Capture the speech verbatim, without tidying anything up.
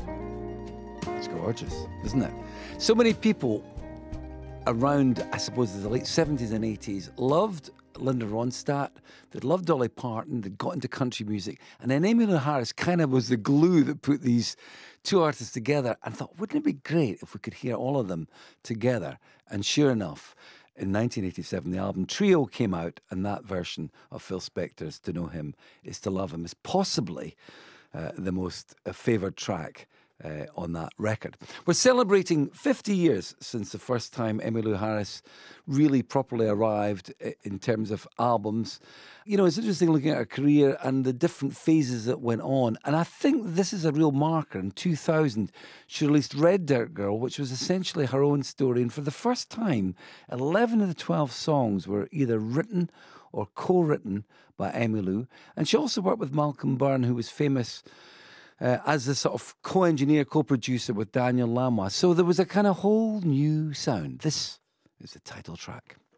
It's gorgeous, isn't it? So many people around, I suppose, the late seventies and eighties loved Linda Ronstadt, they'd loved Dolly Parton, they'd got into country music, and then Emmylou Harris kind of was the glue that put these two artists together, and thought, wouldn't it be great if we could hear all of them together? And sure enough, in nineteen eighty-seven, the album Trio came out, and that version of Phil Spector's To Know Him Is to Love Him is possibly uh, the most uh, favoured track Uh, on that record. We're celebrating fifty years since the first time Emmylou Harris really properly arrived in terms of albums. You know, it's interesting looking at her career and the different phases that went on. And I think this is a real marker. In two thousand, she released Red Dirt Girl, which was essentially her own story. And for the first time, eleven of the twelve songs were either written or co-written by Emmylou. And she also worked with Malcolm Byrne, who was famous Uh, as the sort of co-engineer, co-producer with Daniel Lanois. So there was a kind of whole new sound. This is the title track.